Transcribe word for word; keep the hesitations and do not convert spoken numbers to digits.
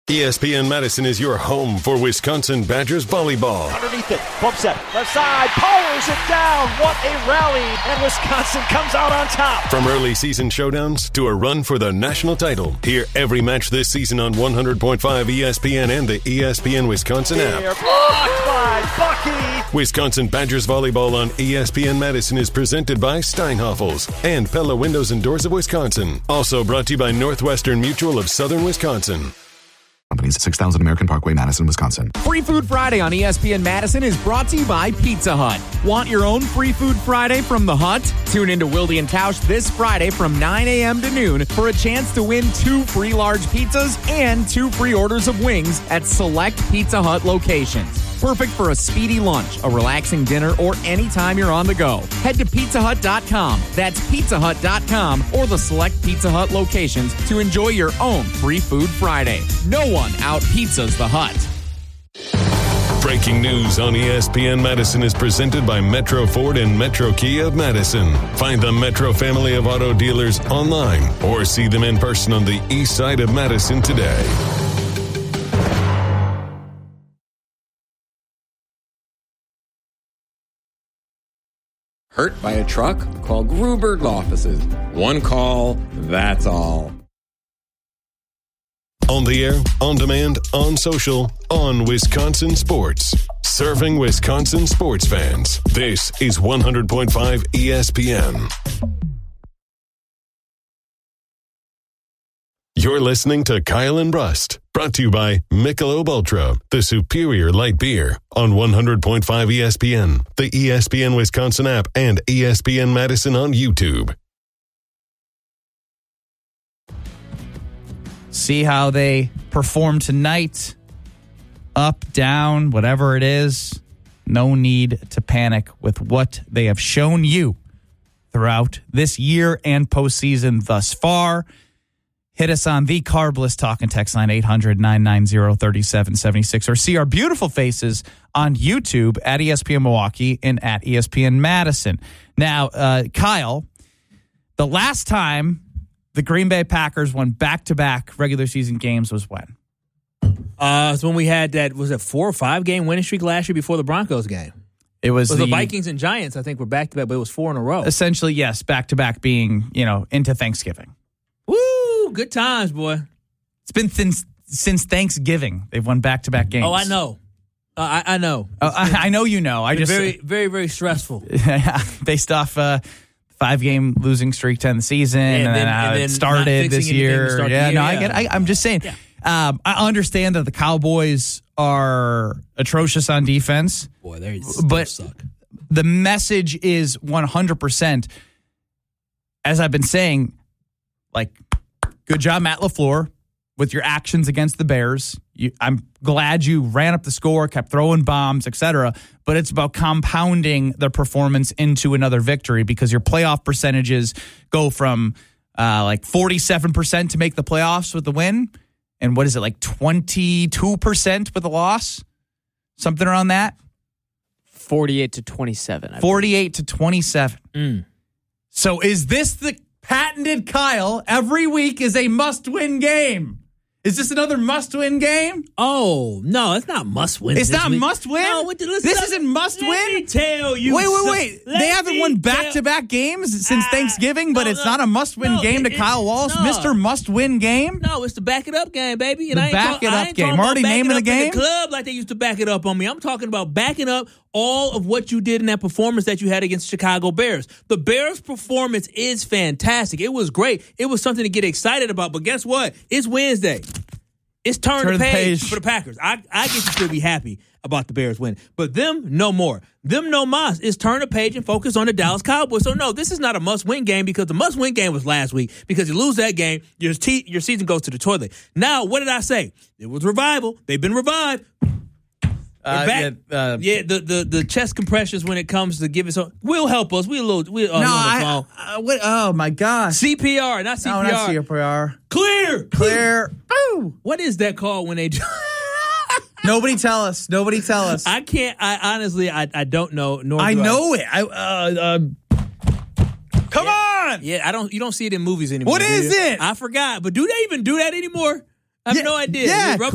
E S P N Madison is your home for Wisconsin Badgers volleyball. Underneath it, bump set, left side, powers it down. What a rally, and Wisconsin comes out on top. From early season showdowns to a run for the national title, hear every match this season on one hundred point five E S P N and the E S P N Wisconsin app. They're blocked by Bucky. Wisconsin Badgers volleyball on E S P N Madison is presented by Steinhoffels and Pella Windows and Doors of Wisconsin. Also brought to you by Northwestern Mutual of Southern Wisconsin. Companies, six thousand American Parkway, Madison, Wisconsin. Free Food Friday on E S P N Madison is brought to you by Pizza Hut. Want your own Free Food Friday from the Hut? Tune into Wilde and Tausch this Friday from nine a.m. to noon for a chance to win two free large pizzas and two free orders of wings at select Pizza Hut locations. Perfect for a speedy lunch, a relaxing dinner, or anytime you're on the go. Head to pizza hut dot com. That's pizza hut dot com or the select Pizza Hut locations to enjoy your own Free Food Friday. No one out pizzas the Hut. Breaking news on E S P N Madison is presented by Metro Ford and Metro Kia of Madison. Find the Metro family of auto dealers online or see them in person on the east side of Madison today. Hurt by a truck? Call Gruberg Offices. One call, that's all. On the air, on demand, on social, on Wisconsin Sports. Serving Wisconsin sports fans. This is one hundred point five E S P N. You're listening to Kyle and Rust, brought to you by Michelob Ultra, the superior light beer, on one hundred point five E S P N, the E S P N Wisconsin app, and E S P N Madison on YouTube. See how they perform tonight. Up, down, whatever it is. No need to panic with what they have shown you throughout this year and postseason thus far. Hit us on the Carbless Talk and Text line eight hundred, nine nine zero, three seven seven six or see our beautiful faces on YouTube at E S P N Milwaukee and at E S P N Madison. Now, uh, Kyle, the last time the Green Bay Packers won back-to-back regular season games was when? Uh, it's when we had that, was it four or five game winning streak last year before the Broncos game? It was, it was the, the Vikings and Giants, I think, were back-to-back, but it was four in a row. Essentially, yes, back-to-back being, you know, into Thanksgiving. Woo! Good times, boy. It's been since, since Thanksgiving. They've won back-to-back games. Oh, I know. Uh, I, I know. Oh, I, I know you know. I just very, very, very stressful. Based off uh, five-game losing streak to end the season, yeah, and, and then, how and it started this year. Start yeah, year, no, yeah. I get. I, I'm just saying. Yeah. Um, I understand that the Cowboys are atrocious on defense. Boy, they but suck. The message is one hundred percent. As I've been saying, like, good job, Matt LaFleur, with your actions against the Bears. You, I'm glad you ran up the score, kept throwing bombs, et cetera. But it's about compounding the performance into another victory because your playoff percentages go from uh, like forty-seven percent to make the playoffs with the win. And what is it, like twenty-two percent with a loss? Something around that? forty-eight to twenty-seven. I forty-eight to twenty-seven. Mm. So is this the patented Kyle? Every week is a must-win game. Is this another must-win game? Oh, no, it's not must-win. It's not week. must-win? No, what the, this isn't must-win? Let me tell you. Wait, wait, wait. So, they haven't won back-to-back games since uh, Thanksgiving, but no, it's no, not a must-win no, game to it, Kyle Wallace. No. Mister Must-Win game? No, it's the back-it-up game, baby. And the I ain't back-it-up talk, game. I'm already naming the game? In the club like they used to back it up on me. I'm talking about backing up all of what you did in that performance that you had against Chicago Bears. The Bears' performance is fantastic. It was great. It was something to get excited about. But guess what? It's Wednesday. It's turn, turn the, page the page for the Packers. I, I get to still be happy about the Bears winning. But them, no more. Them, no mas. It's turn the page and focus on the Dallas Cowboys. So, no, this is not a must-win game because the must-win game was last week. Because you lose that game, your, te- your season goes to the toilet. Now, what did I say? It was revival. They've been revived. Uh, back. Yeah, uh, yeah, the, the the chest compressions when it comes to giving some will help us. We a little we uh, no, I, uh, what, oh my gosh, C P R, not C P R. No, not C P R. Clear, clear. Ooh. What is that called when they do? Nobody tell us. Nobody tell us. I can't. I honestly, I I don't know. Nor I do know I. it. I uh, uh come yeah, on. Yeah, I don't. You don't see it in movies anymore. What is it? I forgot. But do they even do that anymore? I have yeah, no idea. Yeah, rubber